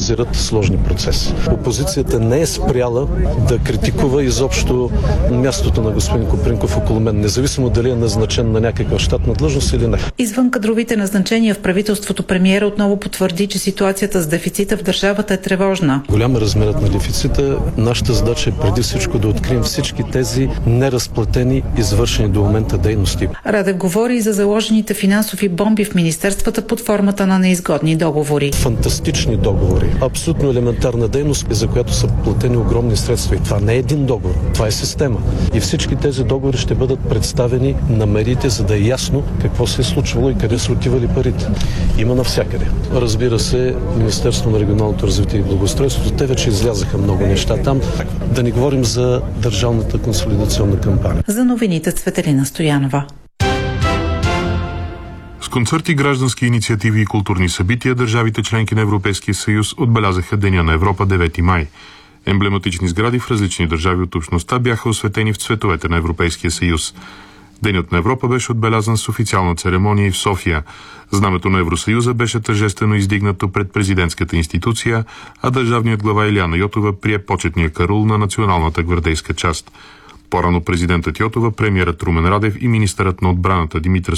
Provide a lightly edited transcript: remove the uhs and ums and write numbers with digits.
реализират сложни процеси. Опозицията не е спряла да критикува изобщо мястото на господин Копринков около мен, независимо дали е назначен на някаква щатна длъжност или не. Извън кадровите назначения в правителството, премиера отново потвърди, че ситуацията с дефицита в държавата е тревожна. Голям е размерът на дефицита. Нашата задача е преди всичко да открием всички тези неразплатени, извършени до момента дейности. Радев говори и за заложените финансови бомби в министерствата под формата на неизгодни договори. Фантастични договори. Абсолютно елементарна дейност, за която са платени огромни средства. И това не е един договор, това е система. И всички тези договори ще бъдат представени на медиите, за да е ясно какво се е случвало и къде са отивали парите. Има навсякъде. Разбира се, Министерството на регионалното развитие и благоустройството, те вече излязаха много неща там. Да не говорим за държавната консолидационна кампания. За новините Цветелина Стоянова. С концерти, граждански инициативи и културни събития държавите членки на Европейския съюз отбелязаха Деня на Европа 9 май. Емблематични сгради в различни държави от общността бяха осветени в цветовете на Европейския съюз. Денят на Европа беше отбелязан с официална церемония и в София. Знамето на Евросъюза беше тържествено издигнато пред президентската институция, а държавният глава Илияна Йотова прие почетния карул на националната гвардейска част. По-рано президентът Йотова, премиерът Румен Радев и министърът на отбраната Димитър